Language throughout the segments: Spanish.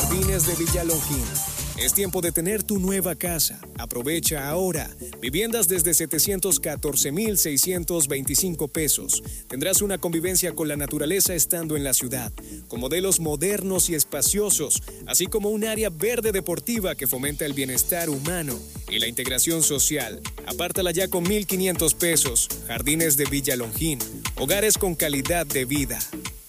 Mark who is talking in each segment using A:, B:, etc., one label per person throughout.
A: Jardines de Villalongín. Es tiempo de tener tu nueva casa. Aprovecha ahora. Viviendas desde 714,625 pesos. Tendrás una convivencia con la naturaleza estando en la ciudad, con modelos modernos y espaciosos, así como un área verde deportiva que fomenta el bienestar humano y la integración social. Apártala ya con 1,500 pesos. Jardines de Villalongín. Hogares con calidad de vida.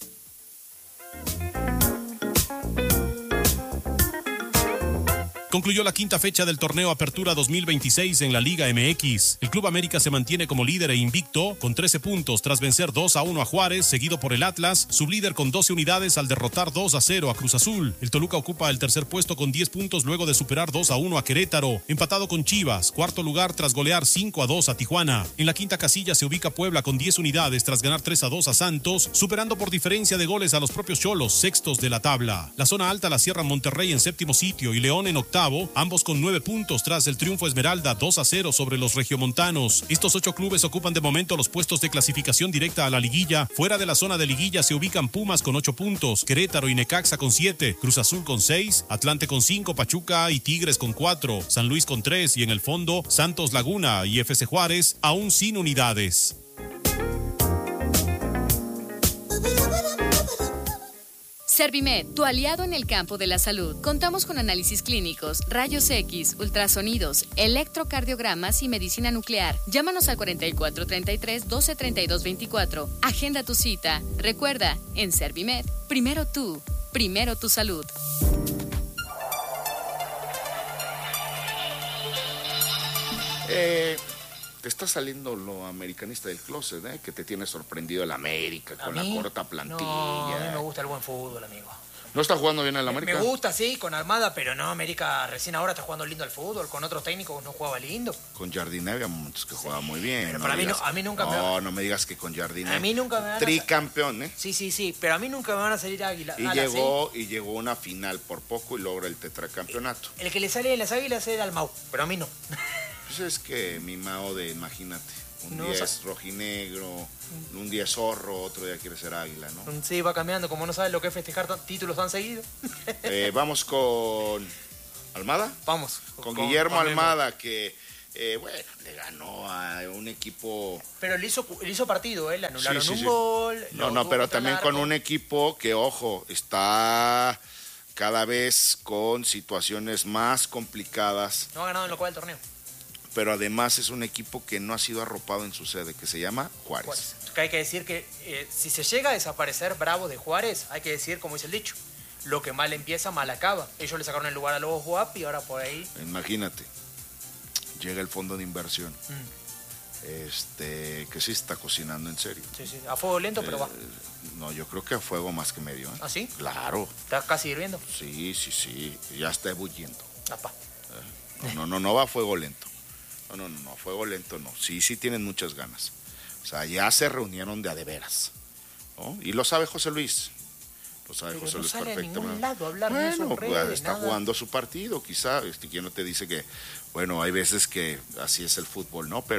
B: Concluyó la quinta fecha del torneo Apertura 2026 en la Liga MX. El Club América se mantiene como líder e invicto con 13 puntos tras vencer 2-1 a Juárez, seguido por el Atlas, sublíder con 12 unidades al derrotar 2-0 a Cruz Azul. El Toluca ocupa el tercer puesto con 10 puntos luego de superar 2-1 a Querétaro, empatado con Chivas, cuarto lugar tras golear 5-2 a Tijuana. En la quinta casilla se ubica Puebla con 10 unidades tras ganar 3-2 a Santos, superando por diferencia de goles a los propios Xolos, sextos de la tabla. La zona alta la cierra Monterrey en séptimo sitio y León en octavo, ambos con 9 puntos tras el triunfo Esmeralda 2-0 sobre los regiomontanos. Estos 8 clubes ocupan de momento los puestos de clasificación directa a la liguilla. Fuera de la zona de liguilla se ubican Pumas con 8 puntos, Querétaro y Necaxa con 7, Cruz Azul con 6, Atlante con 5, Pachuca y Tigres con 4, San Luis con 3 y en el fondo Santos Laguna y FC Juárez aún sin unidades.
C: Servimed, tu aliado en el campo de la salud. Contamos con análisis clínicos, rayos X, ultrasonidos, electrocardiogramas y medicina nuclear. Llámanos al 4433-1232-24. Agenda tu cita. Recuerda, en Servimed, primero tú, primero tu salud.
D: Te está saliendo lo americanista del closet, ¿eh? Que te tiene sorprendido el América con la corta plantilla.
E: No, a mí me gusta el buen fútbol, amigo.
D: ¿No está jugando bien el América?
E: Me gusta, sí, con Armada, pero no, América recién ahora está jugando lindo al fútbol. Con otros técnicos no jugaba lindo.
D: Con Jardine había momentos que jugaba muy bien.
E: Pero para mí nunca me va...
D: No me digas que con Jardine.
E: A mí nunca me van
D: tricampeón, ¿eh?
E: Sí, pero a mí nunca me van a salir águilas.
D: Y llegó una final por poco y logra el tetracampeonato.
E: El que le sale de las águilas es el Mau, pero a mí no.
D: Pues es que mi Mao imagínate, un día es rojinegro, un día es zorro, otro día quiere ser águila, ¿no?
E: Sí, va cambiando, como no sabes lo que es festejar títulos tan seguidos.
D: Vamos con Almada.
E: Vamos.
D: Con Guillermo Almada, que le ganó a un equipo...
E: Pero le hizo partido, le anularon un gol.
D: No, pero también con un equipo que, ojo, está cada vez con situaciones más complicadas.
E: No ha ganado en lo cual el torneo.
D: Pero además es un equipo que no ha sido arropado en su sede, que se llama Juárez.
E: Que hay que decir que si se llega a desaparecer Bravo de Juárez, hay que decir, como dice el dicho, lo que mal empieza, mal acaba. Ellos le sacaron el lugar a Lobos WAP y ahora por ahí...
D: Imagínate, llega el fondo de inversión, que sí está cocinando en serio.
E: Sí, a fuego lento, pero va.
D: No, yo creo que a fuego más que medio.
E: ¿Ah, sí?
D: Claro.
E: ¿Está casi hirviendo?
D: Sí, ya está ebulliendo.
E: Apa.
D: No va a fuego lento. No, a fuego lento no. Sí tienen muchas ganas. O sea, ya se reunieron de a de veras, ¿no? Y lo sabe José Luis. Lo sabe
E: pero
D: José
E: no
D: Luis
E: sale
D: perfectamente.
E: A ningún lado a hablar de sus redes,
D: pues está
E: nada.
D: jugando su partido, quizá. ¿Quién no te dice que, bueno, hay veces que así es el fútbol, ¿no?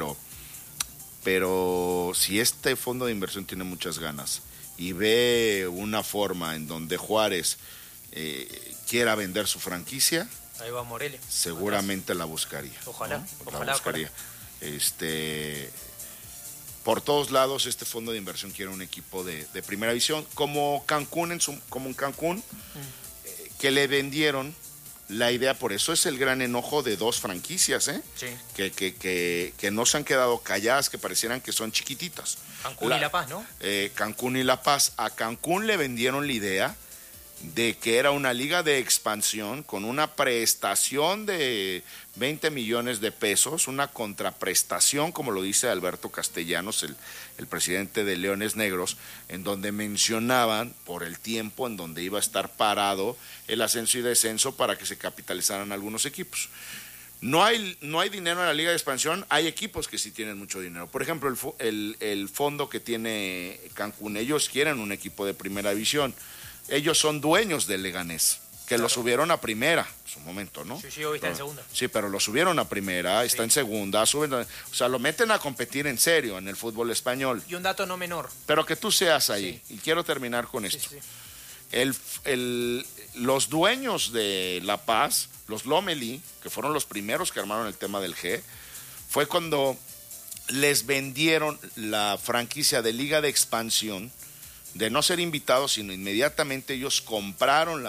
D: Pero si este fondo de inversión tiene muchas ganas y ve una forma en donde Juárez quiera vender su franquicia,
E: ahí va Morelia.
D: Seguramente la buscaría.
E: Ojalá,
D: ¿no?
E: ojalá.
D: La buscaría. Por todos lados este fondo de inversión quiere un equipo de primera división, como Cancún, que le vendieron la idea. Por eso es el gran enojo de dos franquicias,
E: Sí.
D: que no se han quedado calladas, que parecieran que son chiquititas.
E: Cancún y La Paz, ¿no?
D: Cancún y La Paz. A Cancún le vendieron la idea de que era una liga de expansión con una prestación de 20 millones de pesos, una contraprestación, como lo dice Alberto Castellanos, el presidente de Leones Negros, en donde mencionaban por el tiempo en donde iba a estar parado el ascenso y descenso para que se capitalizaran algunos equipos. No hay dinero en la liga de expansión, hay equipos que sí tienen mucho dinero. Por ejemplo, el fondo que tiene Cancún, ellos quieren un equipo de primera división. Ellos son dueños del Leganés, que lo subieron a primera en su momento, ¿no?
E: Sí, hoy está en segunda.
D: Sí, pero lo subieron a primera, está en segunda, o sea, lo meten a competir en serio en el fútbol español.
E: Y un dato no menor.
D: Pero que tú seas ahí, y quiero terminar con esto. los dueños de La Paz, los Lomelí, que fueron los primeros que armaron el tema del G, fue cuando les vendieron la franquicia de Liga de Expansión, de no ser invitados, sino inmediatamente ellos compraron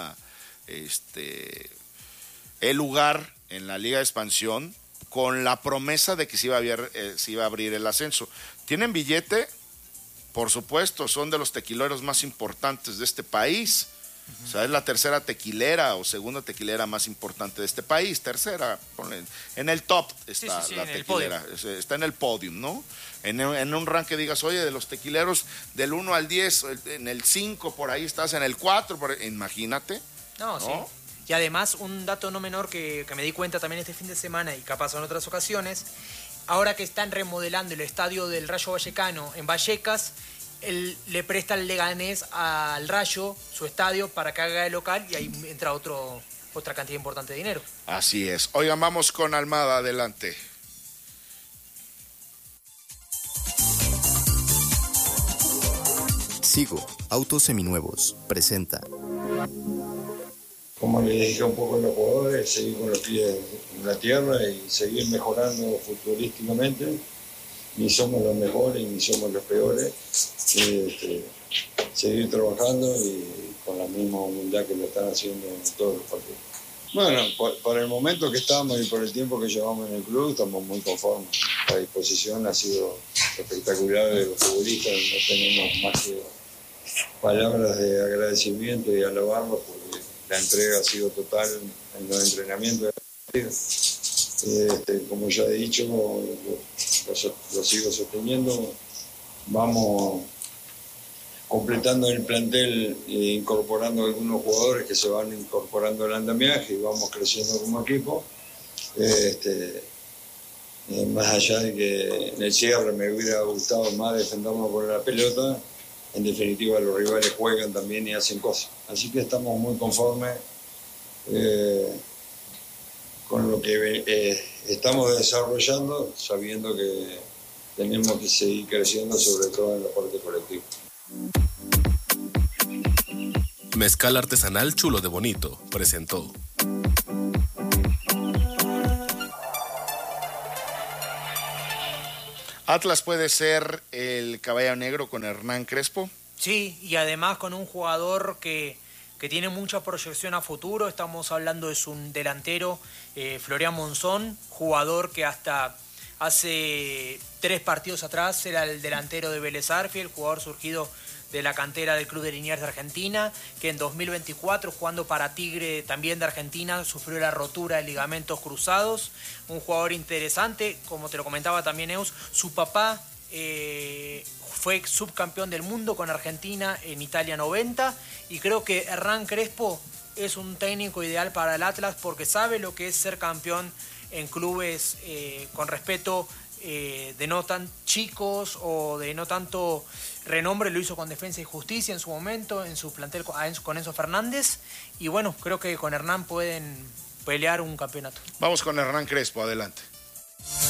D: el lugar en la Liga de Expansión con la promesa de que se iba a abrir el ascenso. ¿Tienen billete? Por supuesto, son de los tequileros más importantes de este país. O sea, es la tercera tequilera o segunda tequilera más importante de este país. Tercera, ponle, en el top está la tequilera. Está en el podium, ¿no? En un ranking digas, oye, de los tequileros del 1 al 10, en el 5, por ahí estás, en el 4, imagínate.
E: No, sí. Y además, un dato no menor que me di cuenta también este fin de semana y capaz en otras ocasiones, ahora que están remodelando el estadio del Rayo Vallecano en Vallecas, él le presta el Leganés al Rayo, su estadio, para que haga de local y ahí entra otra cantidad importante de dinero.
D: Así es. Oigan, vamos con Almada, adelante.
F: Sigo, Autos Seminuevos, presenta.
G: Como le dije un poco a los jugadores, seguir con los pies en la tierra y seguir mejorando futbolísticamente. Ni somos los mejores ni somos los peores. Seguir trabajando y con la misma humildad que lo están haciendo en todos los partidos. Bueno, por el momento que estamos y por el tiempo que llevamos en el club, estamos muy conformes. La disposición ha sido espectacular de los futbolistas, no tenemos más que palabras de agradecimiento y alabarlos porque la entrega ha sido total en los entrenamientos. Como ya he dicho, lo sigo sosteniendo, vamos completando el plantel e incorporando algunos jugadores que se van incorporando al andamiaje y vamos creciendo como equipo. Más allá de que en el cierre me hubiera gustado más defendernos por la pelota, en definitiva los rivales juegan también y hacen cosas. Así que estamos muy conformes con lo que estamos desarrollando, sabiendo que tenemos que seguir creciendo, sobre todo en la parte colectiva.
H: Mezcal artesanal Chulo de Bonito presentó.
D: ¿Atlas puede ser el caballo negro con Hernán Crespo?
E: Sí, y además con un jugador que tiene mucha proyección a futuro. Estamos hablando de su delantero, Florian Monzón, jugador que hasta hace 3 partidos atrás era el delantero de Vélez Sarsfield, jugador surgido de la cantera del Club de Liniers de Argentina, que en 2024, jugando para Tigre también de Argentina, sufrió la rotura de ligamentos cruzados. Un jugador interesante, como te lo comentaba también Eus, su papá fue subcampeón del mundo con Argentina en Italia 90, y creo que Hernán Crespo es un técnico ideal para el Atlas porque sabe lo que es ser campeón en clubes con respeto de no tan chicos o de no tanto renombre. Lo hizo con Defensa y Justicia en su momento, en su plantel con Enzo Fernández, y bueno, creo que con Hernán pueden pelear un campeonato.
D: Vamos con Hernán Crespo, adelante.